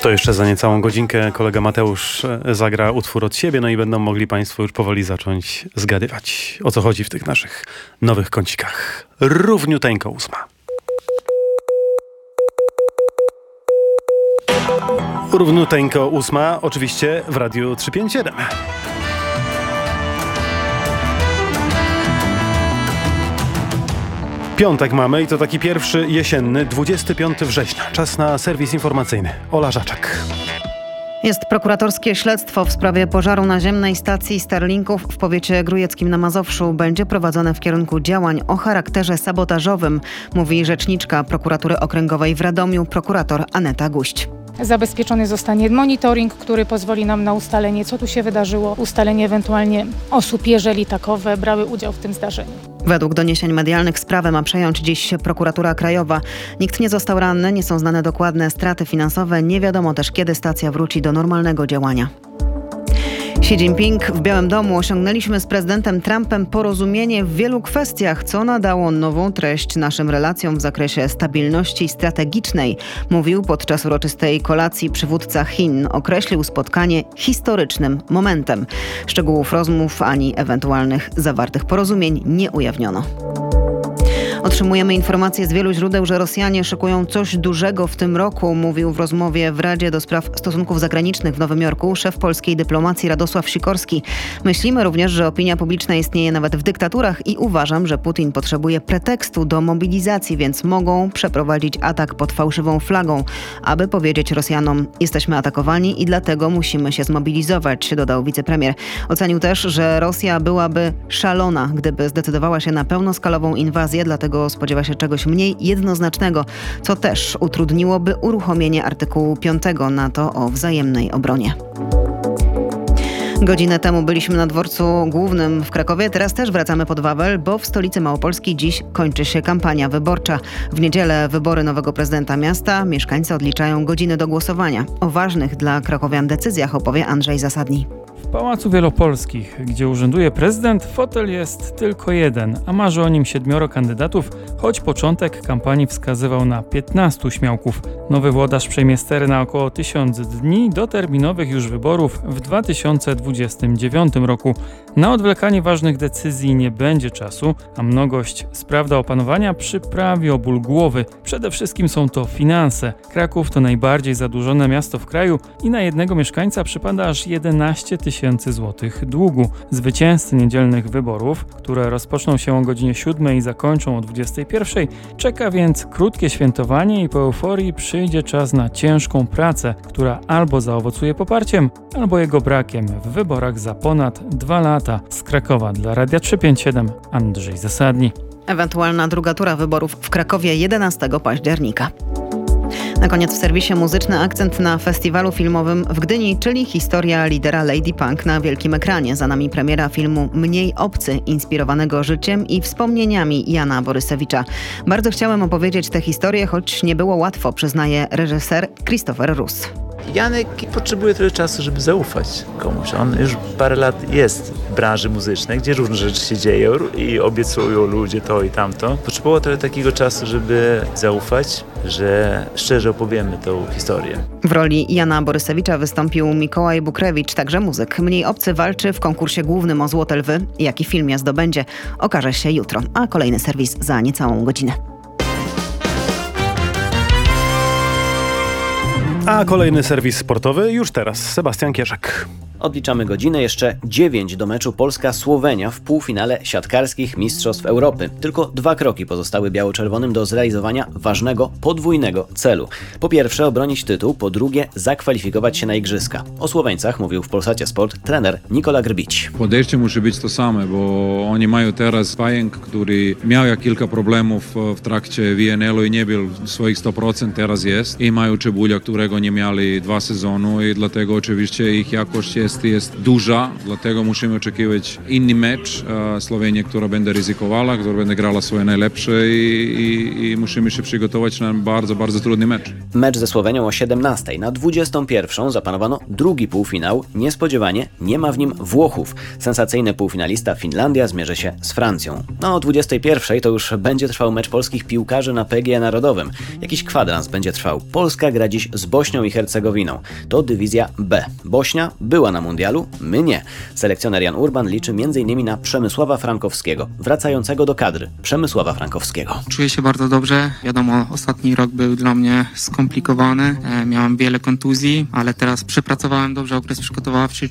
To jeszcze za niecałą godzinkę kolega Mateusz zagra utwór od siebie, no i będą mogli Państwo już powoli zacząć zgadywać, o co chodzi w tych naszych nowych kącikach. Równiuteńko 8. Równiuteńko 8, oczywiście w Radiu 357. Piątek mamy i to taki pierwszy jesienny, 25 września. Czas na serwis informacyjny. Ola Żaczek. Jest prokuratorskie śledztwo w sprawie pożaru naziemnej stacji Starlinków w powiecie grójeckim na Mazowszu. Będzie prowadzone w kierunku działań o charakterze sabotażowym, mówi rzeczniczka prokuratury okręgowej w Radomiu, prokurator Aneta Guść. Zabezpieczony zostanie monitoring, który pozwoli nam na ustalenie, co tu się wydarzyło, ustalenie ewentualnie osób, jeżeli takowe brały udział w tym zdarzeniu. Według doniesień medialnych sprawę ma przejąć dziś prokuratura krajowa. Nikt nie został ranny, nie są znane dokładne straty finansowe, nie wiadomo też, kiedy stacja wróci do normalnego działania. Xi Jinping w Białym Domu: osiągnęliśmy z prezydentem Trumpem porozumienie w wielu kwestiach, co nadało nową treść naszym relacjom w zakresie stabilności strategicznej, mówił podczas uroczystej kolacji przywódca Chin. Określił spotkanie historycznym momentem. Szczegółów rozmów ani ewentualnych zawartych porozumień nie ujawniono. Otrzymujemy informacje z wielu źródeł, że Rosjanie szykują coś dużego w tym roku, mówił w rozmowie w Radzie do Spraw Stosunków Zagranicznych w Nowym Jorku szef polskiej dyplomacji Radosław Sikorski. Myślimy również, że opinia publiczna istnieje nawet w dyktaturach i uważam, że Putin potrzebuje pretekstu do mobilizacji, więc mogą przeprowadzić atak pod fałszywą flagą, aby powiedzieć Rosjanom: jesteśmy atakowani i dlatego musimy się zmobilizować, dodał wicepremier. Ocenił też, że Rosja byłaby szalona, gdyby zdecydowała się na pełnoskalową inwazję, dlatego spodziewa się czegoś mniej jednoznacznego, co też utrudniłoby uruchomienie artykułu 5 NATO o wzajemnej obronie. Godzinę temu byliśmy na dworcu głównym w Krakowie, teraz też wracamy pod Wawel, bo w stolicy Małopolski dziś kończy się kampania wyborcza. W niedzielę wybory nowego prezydenta miasta. Mieszkańcy odliczają godziny do głosowania. O ważnych dla krakowian decyzjach opowie Andrzej Zasadni. W Pałacu Wielopolskich, gdzie urzęduje prezydent, fotel jest tylko jeden, a marzy o nim 7 kandydatów, choć początek kampanii wskazywał na 15 śmiałków. Nowy włodarz przejmie stery na około 1000 dni do terminowych już wyborów w 2029 roku. Na odwlekanie ważnych decyzji nie będzie czasu, a mnogość spraw do opanowania przyprawi o ból głowy. Przede wszystkim są to finanse. Kraków to najbardziej zadłużone miasto w kraju i na jednego mieszkańca przypada aż 11 000 złotych długu. Zwycięzcy niedzielnych wyborów, które rozpoczną się o godzinie 7 i zakończą o 21, czeka więc krótkie świętowanie i po euforii przyjdzie czas na ciężką pracę, która albo zaowocuje poparciem, albo jego brakiem w wyborach za ponad 2 lata. Z Krakowa dla Radia 357 Andrzej Zasadni. Ewentualna druga tura wyborów w Krakowie 11 października. Na koniec w serwisie muzyczny akcent na festiwalu filmowym w Gdyni, czyli historia lidera Lady Punk na wielkim ekranie. Za nami premiera filmu Mniej obcy, inspirowanego życiem i wspomnieniami Jana Borysewicza. Bardzo chciałem opowiedzieć tę historię, choć nie było łatwo, przyznaje reżyser Christopher Roos. Janek potrzebuje trochę czasu, żeby zaufać komuś. On już parę lat jest w branży muzycznej, gdzie różne rzeczy się dzieją i obiecują ludzie to i tamto. Potrzebowało trochę takiego czasu, żeby zaufać, że szczerze opowiemy tą historię. W roli Jana Borysewicza wystąpił Mikołaj Bukrewicz, także muzyk. Mniej obcy walczy w konkursie głównym o Złote Lwy. Jaki film je zdobędzie, okaże się jutro, a kolejny serwis za niecałą godzinę. A kolejny serwis sportowy już teraz. Sebastian Kierzek. Odliczamy godziny, jeszcze 9 do meczu Polska-Słowenia w półfinale siatkarskich Mistrzostw Europy. Tylko 2 kroki pozostały biało-czerwonym do zrealizowania ważnego, podwójnego celu. Po pierwsze obronić tytuł, po drugie zakwalifikować się na igrzyska. O Słoweńcach mówił w Polsacie Sport trener Nikola Grbić. Podejście musi być to same, bo oni mają teraz Pajęk, który miał kilka problemów w trakcie WNL-u i nie był swoich 100%, teraz jest. I mają Czebulia, którego nie mieli 2 sezony i dlatego oczywiście ich jakość jest duża, dlatego musimy oczekiwać inny mecz. Słowenia, która będzie ryzykowała, która będzie grała swoje najlepsze i musimy się przygotować na bardzo, bardzo trudny mecz. Mecz ze Słowenią o 17. Na 21 zapanowano drugi półfinał. Niespodziewanie nie ma w nim Włochów. Sensacyjny półfinalista Finlandia zmierzy się z Francją. No o 21 to już będzie trwał mecz polskich piłkarzy na PGE Narodowym. Jakiś kwadrans będzie trwał. Polska gra dziś z Bosnią Bośnią i Hercegowiną. To dywizja B. Bośnia była na mundialu, my nie. Selekcjoner Jan Urban liczy m.in. na Przemysława Frankowskiego, wracającego do kadry Przemysława Frankowskiego. Czuję się bardzo dobrze. Wiadomo, ostatni rok był dla mnie skomplikowany. Miałem wiele kontuzji, ale teraz przepracowałem dobrze okres przygotowawczy,